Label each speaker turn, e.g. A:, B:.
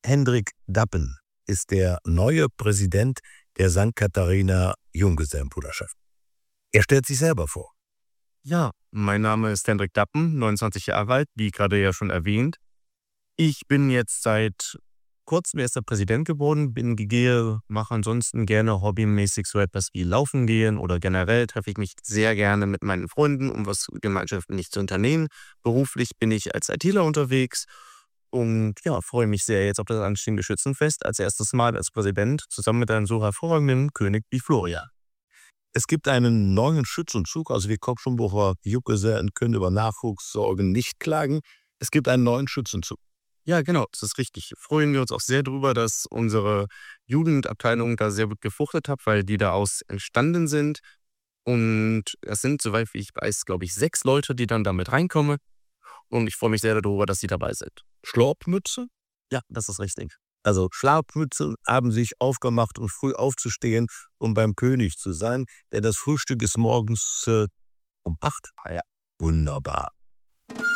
A: Hendrik Dappen ist der neue Präsident der St. Katharina Junggesellenbruderschaft. Er stellt sich selber vor.
B: Ja, mein Name ist Hendrik Dappen, 29 Jahre alt, wie gerade ja schon erwähnt. Ich bin jetzt seit kurzem erst der Präsident geworden, mache ansonsten gerne hobbymäßig so etwas wie Laufen gehen oder generell treffe ich mich sehr gerne mit meinen Freunden, um was gemeinschaftlich zu unternehmen. Beruflich bin ich als ITler unterwegs und ja, freue mich sehr jetzt auf das anstehende Schützenfest als erstes Mal als Präsident zusammen mit einem so hervorragenden König wie Florian.
A: Es gibt einen neuen Schützenzug, also wir Kopfschonbucher Junggesellen können über Nachwuchssorgen nicht klagen. Es gibt einen neuen Schützenzug.
B: Ja, genau, das ist richtig. Freuen wir uns auch sehr drüber, dass unsere Jugendabteilung da sehr gut gefruchtet hat, weil die daraus entstanden sind. Und es sind, soweit ich weiß, glaube ich, 6 Leute, die dann damit reinkommen. Und ich freue mich sehr darüber, dass sie dabei sind.
A: Schlorpmütze?
B: Ja, das ist richtig.
A: Also Schlafmütze haben sich aufgemacht, um früh aufzustehen, um beim König zu sein. Denn das Frühstück ist morgens um 8.
B: Ah ja.
A: Wunderbar.